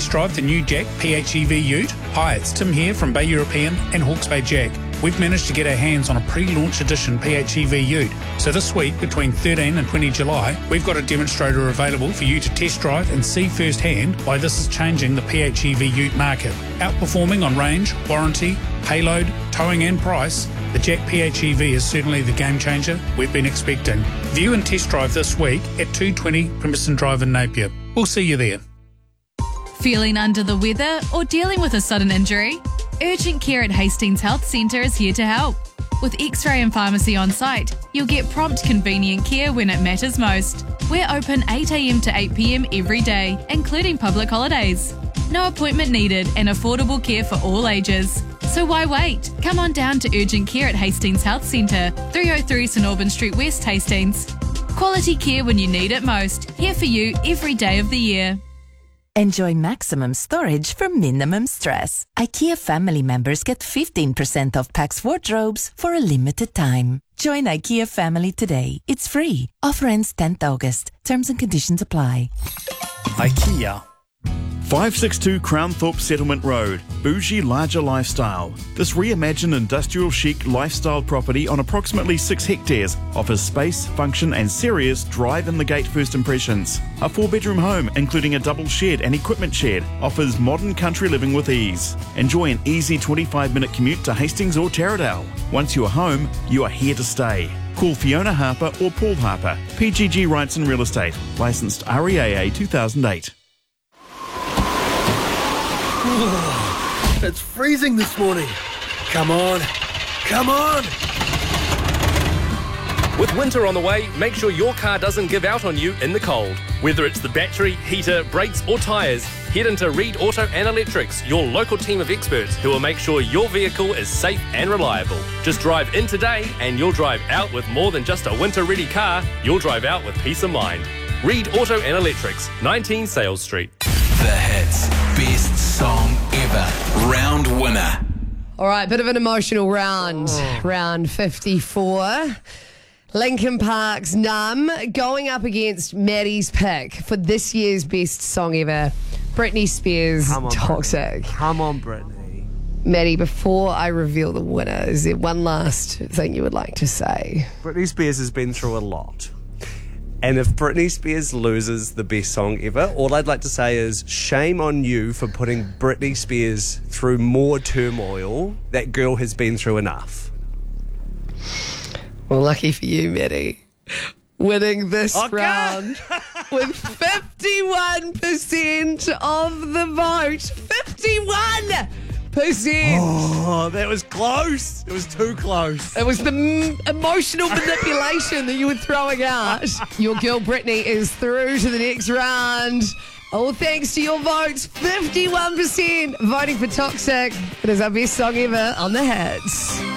test drive the new Jack PHEV Ute? Hi, it's Tim here from Bay European and Hawke's Bay Jack. We've managed to get our hands on a pre-launch edition PHEV Ute. So this week, between 13 and 20 July, we've got a demonstrator available for you to test drive and see firsthand why this is changing the PHEV Ute market. Outperforming on range, warranty, payload, towing and price, the Jack PHEV is certainly the game changer we've been expecting. View and test drive this week at 220 Pemberton Drive in Napier. We'll see you there. Feeling under the weather or dealing with a sudden injury? Urgent Care at Hastings Health Centre is here to help. With X-ray and pharmacy on site, you'll get prompt, convenient care when it matters most. We're open 8 a.m. to 8 p.m. every day, including public holidays. No appointment needed and affordable care for all ages. So why wait? Come on down to Urgent Care at Hastings Health Centre, 303 St Albans Street West, Hastings. Quality care when you need it most. Here for you every day of the year. Enjoy maximum storage for minimum stress. IKEA family members get 15% off Pax wardrobes for a limited time. Join IKEA family today. It's free. Offer ends 10th August. Terms and conditions apply. IKEA. 562 Crownthorpe Settlement Road. Bougie larger lifestyle. This reimagined industrial chic lifestyle property on approximately 6 hectares offers space, function and serious drive-in-the-gate first impressions. A 4-bedroom home including a double shed and equipment shed offers modern country living with ease. Enjoy an easy 25-minute commute to Hastings or Taradale. Once you are home, you are here to stay. Call Fiona Harper or Paul Harper. PGG Rights and Real Estate. Licensed REAA 2008. It's freezing this morning. Come on. Come on. With winter on the way, make sure your car doesn't give out on you in the cold. Whether it's the battery, heater, brakes or tyres, head into Reed Auto and Electrics, your local team of experts who will make sure your vehicle is safe and reliable. Just drive in today and you'll drive out with more than just a winter-ready car. You'll drive out with peace of mind. Reed Auto and Electrics, 19 Sales Street. The Hits Best Song Ever Round Winner. All right, bit of an emotional round. Round 54. Linkin Park's Numb going up against Maddie's pick for this year's best song ever, Britney Spears' Toxic. Come on, Britney. Maddie, before I reveal the winner, is there one last thing you would like to say? Britney Spears has been through a lot. And if Britney Spears loses the best song ever, all I'd like to say is shame on you for putting Britney Spears through more turmoil. That girl has been through enough. Well, lucky for you, Maddie, winning this round with 51% of the vote. 51%! Oh, that was close. It was too close. It was the emotional manipulation that you were throwing out. Your girl Britney is through to the next round. All thanks to your votes. 51% voting for Toxic. It is our best song ever on the Hits.